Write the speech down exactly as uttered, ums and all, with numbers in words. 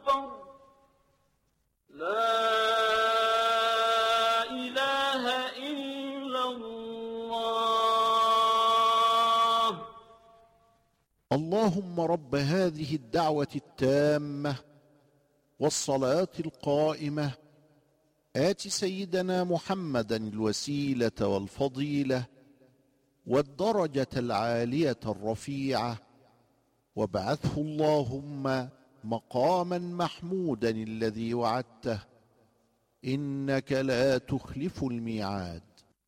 أكبر. لا إله إلا الله. اللهم رب هذه الدعوة التامة والصلاة القائمة آت سيدنا محمدا الوسيلة والفضيلة والدرجة العالية الرفيعة، وابعثه اللهم مقاما محمودا الذي وعدته، إنك لا تخلف الميعاد.